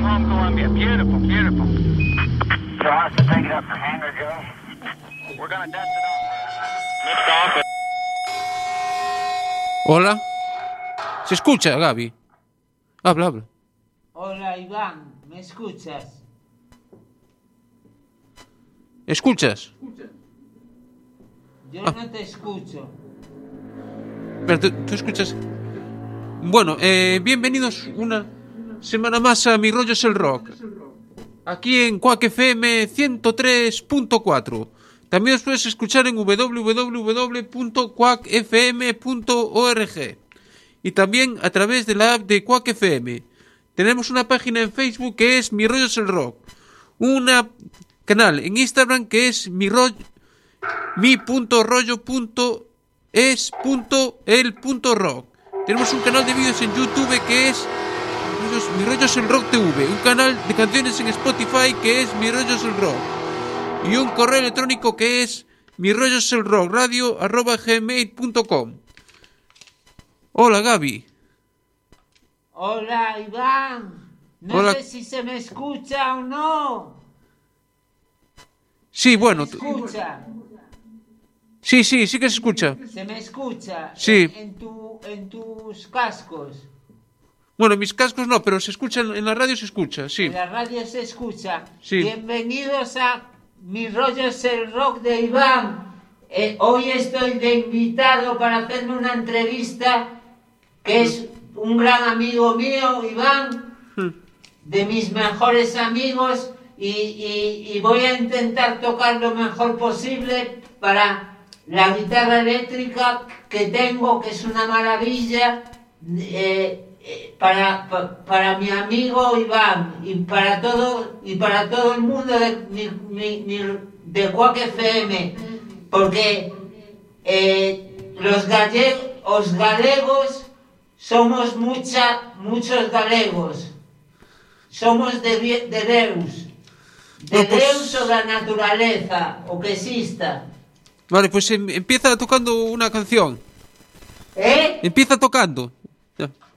home, Columbia. Beautiful, beautiful. So I have to take it up for hangar, Joe? We're gonna dust it off. Lift off. Hola. ¿Se escucha, Gaby? Habla. Hola, Iván, ¿me escuchas? ¿Escuchas? Yo no te escucho. Pero tú escuchas. Bueno, bienvenidos una semana más a Mi Rollo es el Rock. Aquí en Quack FM 103.4. También os puedes escuchar en www.quackfm.org. Y también a través de la app de Quack FM. Tenemos una página en Facebook que es Mi Rollo es el Rock. Una canal en Instagram que es mi.rollo.es.el.rock. Tenemos un canal de vídeos en YouTube que es Mi Rollo es el Rock TV. Un canal de canciones en Spotify que es Mi Rollo es el Rock. Y un correo electrónico que es mirolloselrockradio@gmail.com. Hola, Gaby. Hola, Iván. No Hola. sé si se me escucha o no. Sí, bueno. ¿Se me escucha? Sí que se escucha. ¿Se me escucha? Sí. En tus cascos. Bueno, mis cascos no, pero se escucha en la radio, se escucha, sí. En la radio se escucha. Sí. Bienvenidos a Mi Rollo es el Rock de Iván. Hoy estoy de invitado para hacerme una entrevista que es un gran amigo mío, Iván, de mis mejores amigos, y voy a intentar tocar lo mejor posible para la guitarra eléctrica que tengo, que es una maravilla, para mi amigo Iván y para todo el mundo de Quack FM, porque los galegos somos muchos galegos, somos de Deus, Deus o la naturaleza, o que exista. Vale, pues empieza tocando una canción. ¿Eh? Empieza tocando. Ya.